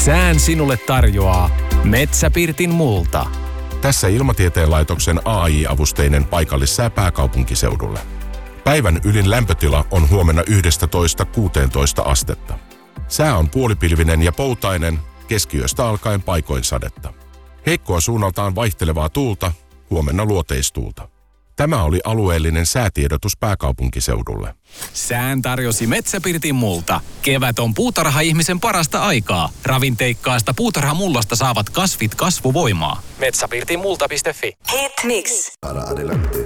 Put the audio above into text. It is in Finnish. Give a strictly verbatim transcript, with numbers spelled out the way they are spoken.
Sään sinulle tarjoaa Metsäpirtin multa. Tässä Ilmatieteen laitoksen A I-avusteinen paikallissää pääkaupunkiseudulle. Päivän ylin lämpötila on huomenna yksitoista kuusitoista astetta. Sää on puolipilvinen ja poutainen, keskiyöstä alkaen paikoin sadetta. Heikkoa suunnaltaan vaihtelevaa tuulta, huomenna luoteistuulta. Tämä oli alueellinen säätiedotus pääkaupunkiseudulle. Sään tarjosi Metsäpirtin multa. Kevät on puutarha-ihmisen parasta aikaa. Ravinteikkaasta puutarhamullasta saavat kasvit kasvuvoimaa. Metsäpirtin multa piste fi. Hit mix.